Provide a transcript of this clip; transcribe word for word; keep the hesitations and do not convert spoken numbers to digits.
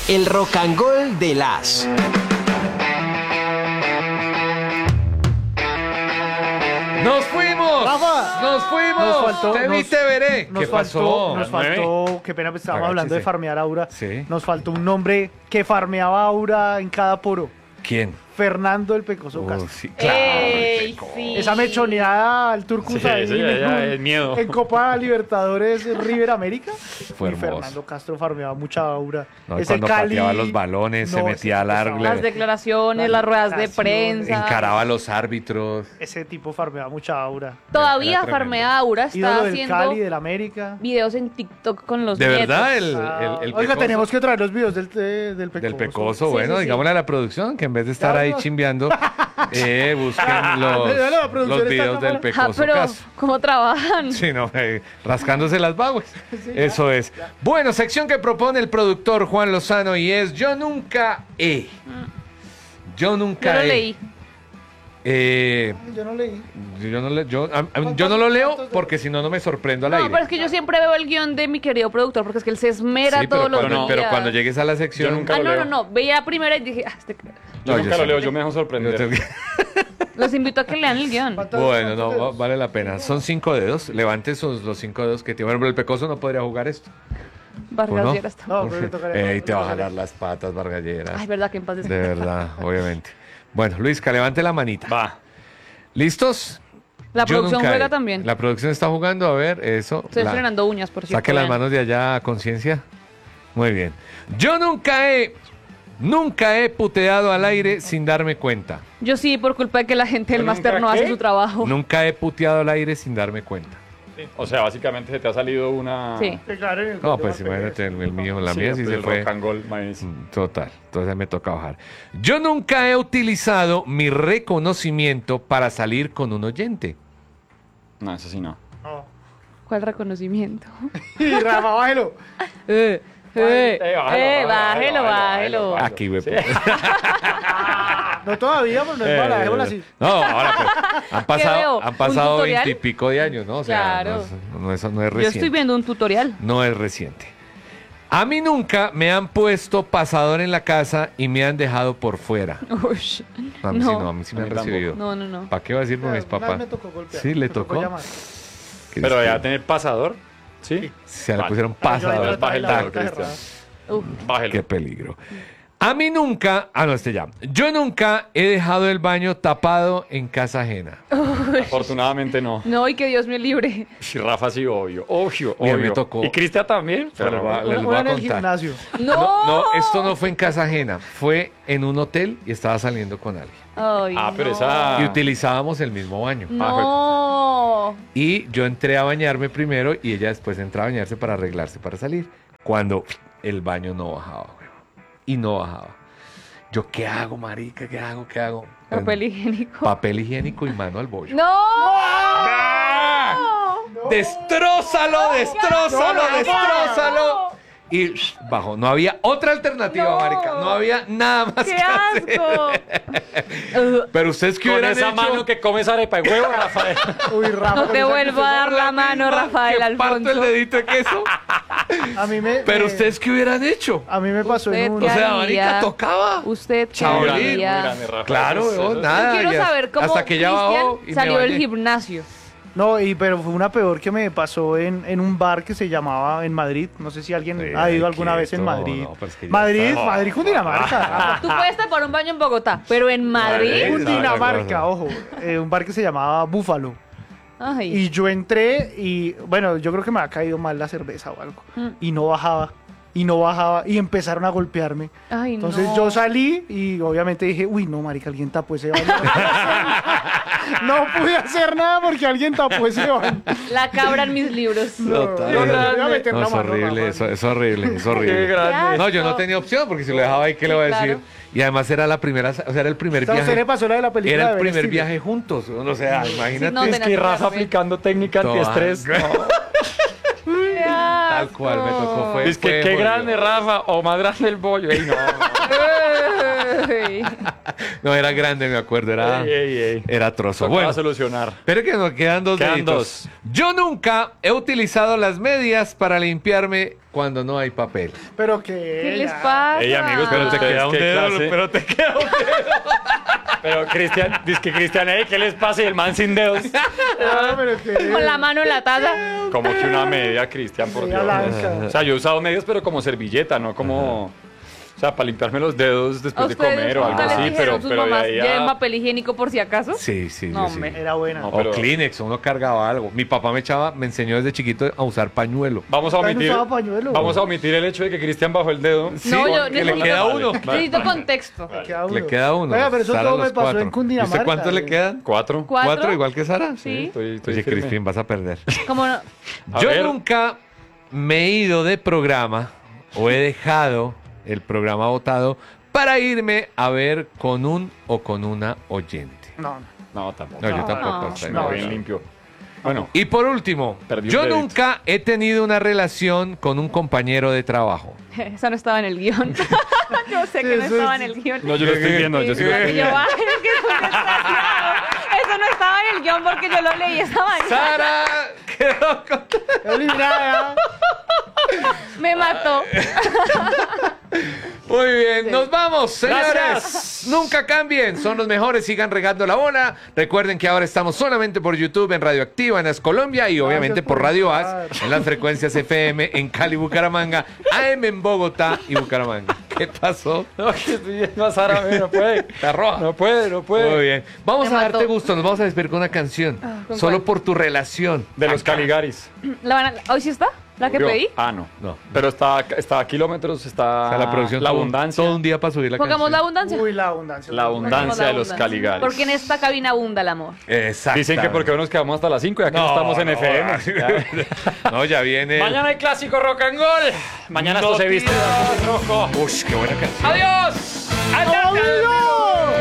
El Rocangol de las... ¡Nos fuimos! ¡Rafa! ¡Nos fuimos! Nos faltó- ¡Te vi, nos- te veré! Nos ¿Qué faltó, pasó? nos faltó, qué pena, pues estábamos hablando de Agáchese. farmear aura. Sí. Nos faltó un nombre que farmeaba aura en cada poro. ¿Quién? Fernando el Pecoso Oh, Castro. sí, claro. Ey, Peco. sí. Esa mechoneada al Turcus Sí, ahí sí, en, ya, un- es miedo. en Copa Libertadores River América. Fue Y hermoso. Fernando Castro farmeaba mucha aura. No, y Ese cuando Cali- pateaba los balones, se No, metía al ese- largo, Las declaraciones, las ruedas de declaraciones, prensa. encaraba a los árbitros. Ese tipo farmeaba mucha aura. Todavía Era tremendo. Farmea Aura está Ídolo del haciendo Cali, del América. videos en TikTok con los ¿De nietos. verdad? El, Ah, el, el Oiga, Pecoso- tenemos que traer los videos del, de- del Pecoso. Del Pecoso, Sí, bueno, sí, sí. digámosle a la producción que en vez de estar Ya, ahí no. chimbeando, eh, busquen los, Ya, la producción los está videos del cámara. Pecoso Ah, pero Castro. ¿cómo trabajan? Sí, no, eh, rascándose las baguas. Eso es. Bueno, sección que propone el productor Juan Lozano y es Yo nunca he. Yo nunca Yo lo he. leí. Eh, Yo no leí. yo, no le- yo, a- a- yo no lo leo porque si no, no me sorprendo al No, aire. pero es que yo siempre veo el guión de mi querido productor porque es que él se esmera Sí, pero todos los cuando, días. pero cuando llegues a la sección. Yo nunca Ah, lo no, leo. no, no. Veía primero y dije, ah, este... Yo No, yo nunca lo sí. leo, yo me dejo Yo sorprender. tengo que- Los invito a que lean el guión. ¿Cuántos- Bueno, cuántos no, va- dedos? vale la pena. Son cinco dedos. Levante sus, los cinco dedos que tiene. Bueno, pero el Pecoso no podría jugar esto. Vargas ¿O no? Lleras. No, pero le tocaría- Ey, te va a le jalar las patas, Vargalleras. Ay, verdad que en paz De descanse. verdad, obviamente. Bueno, Luisca, levante la manita. Va. ¿Listos? La Yo producción nunca juega he. también. La producción está jugando, a ver, eso. Estoy la- estrenando uñas, por cierto. Saque las vean. manos de allá a conciencia. Muy bien. Yo nunca he, nunca he puteado al aire sin darme cuenta. Yo sí, por culpa de que la gente del ¿Pero máster nunca no hace qué? su trabajo. Nunca he puteado al aire sin darme cuenta. O sea, básicamente se te ha salido una... Sí. Sí, claro, en el No, gol pues de la imagínate el, P S. el mío, la Sí, mía sí pues se el fue. rock and roll, maíz. Mm, Total, entonces me toca bajar. Yo nunca he utilizado mi reconocimiento para salir con un oyente. No, eso sí no. No. ¿Cuál reconocimiento? Y Rafa, bájelo. eh, eh, Eh, bájelo, eh, bájelo, bájelo, bájelo, bájelo. bájelo. Aquí, güey. Sí. No todavía, pero no es mala, dejémosla así. No, ahora pues, han veo? pasado, han ¿Un pasado tutorial? veintipico de años, ¿no? O sea, Claro. no, es, no, eso no es Yo reciente. estoy viendo un tutorial. No es reciente. A mí nunca me han puesto pasador en la casa y me han dejado por fuera. Ush. A mí sí, No. no, a mí sí me A han mí tampoco. recibido. No, no, no. ¿Para qué va a decir por mis Una vez papás? me tocó golpear. Sí, le me tocó. llamar. Pero ya tener pasador, ¿sí? Se le Vale. pusieron Ah, yo ahí pasador. no estaba en la Bájelo, puerta Cristian. cerrada. Uf. Bájelo. Qué peligro. A mí nunca, ah no, este ya. Yo nunca he dejado el baño tapado en casa ajena. Afortunadamente no. No, y que Dios me libre. Si Rafa sí, obvio, obvio, Mira, obvio. me tocó. Y Cristian también. Pero Pero va- les Una- voy a una en el contar. gimnasio. No. No, no, esto no fue en casa ajena, fue en un hotel y estaba saliendo con alguien. Ay, Ah, pero no. esa- Y utilizábamos el mismo baño. No. Y yo entré a bañarme primero y ella después entró a bañarse para arreglarse para salir. Cuando el baño no bajaba, güey. Y no bajaba. Yo, ¿qué hago, marica? ¿Qué hago? ¿Qué hago? Papel higiénico. Papel higiénico y mano al bollo. ¡No! ¡Destrózalo, destrózalo, destrózalo! Y bajó. No había otra alternativa, No. marica. No había nada más ¡Qué que hacer. asco! Pero ustedes que con hubieran esa hecho... mano que comes arepa y huevo, Rafael. Uy, Rafa. No con te esa vuelvo a dar la mano, Rafael que parto el Alfonso. dedito de queso. A mí me. Pero me- ustedes qué hubieran hecho. A mí me pasó Usted en un. qué O sea, haría? marica, tocaba. ¿Usted qué Chabolín, Muy grande, muy haría? grande, Rafael. Claro, Eso- weón, eso- nada. Yo quiero ya- saber cómo hasta que ya bajó y Cristian salió me del bañé. gimnasio. No, y pero fue una peor que me pasó en, en un bar que se llamaba en Madrid. No sé si alguien Sí, ha ido ay, alguna vez en quieto, Madrid. no, pero es que ya Madrid, está. Madrid, Cundinamarca. Tú puedes tapar un baño en Bogotá, pero en Madrid. Madrid. Cundinamarca, cosa. ojo. Eh, un bar que se llamaba Búfalo. Ay. Y yo entré y, bueno, yo creo que me ha caído mal la cerveza o algo. Mm. Y no bajaba. Y no bajaba. Y empezaron a golpearme. Ay, Entonces no. yo salí y obviamente dije, uy, no, marica, alguien tapó ese baño. No pude hacer nada porque alguien tapó ese baño. La cabra en mis libros. Total. Yo no voy a meter No, la es mano, horrible, Rafa. eso, es horrible, es horrible. Qué grande. No, yo no tenía opción porque si lo dejaba ahí, ¿qué le voy a decir? Claro. Y además era la primera, o sea, era el primer O sea, a usted le viaje. pasó la de la película Era de el Ben primer Stiller. viaje juntos. O sea, imagínate. no, Es tenés que que Rafa darme. aplicando técnica Toda- antiestrés. No. Tal cual, me tocó. Fue, Es que fue qué jodido. grande, Rafa. O más grande el bollo. Ey, no. Uy. No, era grande, me acuerdo, era, Ey, ey, ey. era trozo. Tocaba Bueno, solucionar. pero que nos quedan dos Quedan deditos. dos. Yo nunca he utilizado las medias para limpiarme cuando no hay papel. Pero que. ¿Qué les ya. pasa? Ey, amigos, pero te Te queda un ¿qué dedo, clase? pero te queda un dedo. Pero Cristian, dice que Cristian, ey, ¿qué les pasa? Y el man sin dedos. Ah, pero que. Con la mano en la taza. Como que una media, Cristian, por Media Dios. blanca. O sea, yo he usado medios, pero como servilleta, no como... O sea, para limpiarme los dedos ¿A después de ustedes comer o algo nunca les así, dijeron pero, sus pero de mamás, ahí lleven a... papel higiénico por si acaso? Sí, sí, No, yo sí. hombre. Era buena. No, O pero- Kleenex, uno cargaba algo. Mi papá me echaba, me enseñó desde chiquito a usar pañuelo. Vamos a También omitir... usaba pañuelo. Vamos a omitir el hecho de que Cristian bajó el dedo. Sí, No, yo porque le necesito- queda Vale, uno. vale. Necesito contexto. Le queda uno. Le queda uno. Oiga, pero eso Sara todo los me pasó cuatro. en Cundinamarca. ¿Y usted cuántos le eh. quedan? Cuatro. ¿Cuatro? ¿Cuatro? Igual que Sara. Sí. Estoy, estoy Oye, firme. Crispín, vas a perder. Como no- A Yo ver. nunca me he ido de programa o he dejado el programa votado para irme a ver con un o con una oyente. No, no. No, tampoco. No, yo No, tampoco. no, hasta ahí No, no. bien limpio. Bueno, Y por último, Perdí un yo dedito. nunca he tenido una relación con un compañero de trabajo. Eso no estaba en el guión. Yo sé que no Eso estaba es- en el guión. no, yo lo estoy viendo, yo sí lo estoy Y yo, viendo. ay, es que es un desgraciado. Eso no estaba en el guión porque yo lo leí esa mañana. Sara quedó con... Eliminada. Me mató. Muy bien, nos vamos, señores. Gracias. Nunca cambien, son los mejores, sigan regando la bola. Recuerden que ahora estamos solamente por YouTube, en Radioactiva, en As Colombia y obviamente por por Radio estar. As, en las frecuencias F M en Cali, Bucaramanga, A M en Bogotá y Bucaramanga. ¿Qué pasó? No, que estoy viendo a Sara, mira, no puede. Está roja. No puede, no puede. Muy bien. Vamos Me a darte mató. gusto, nos vamos a despedir con una canción. Ah, ¿con Solo cuál? por tu relación. De los Acá. Caligaris. ¿La van a- ¿Hoy sí está? ¿La que Obvio. pedí? Ah, no. No. Pero está, está a kilómetros, está O sea, la producción la tuvo abundancia. todo un día para subir la Pongamos la canción. abundancia. Uy, la abundancia. La abundancia. Pongamos la de los abundancia. Caligaris. Porque en esta cabina abunda el amor. Exacto. Dicen que porque hoy nos quedamos hasta las cinco y aquí no, estamos en F M. Ya. No, ya viene. Mañana hay clásico rock and roll. Mañana esto se viste de azul y rojo. Uy, qué buena canción. ¡Adiós!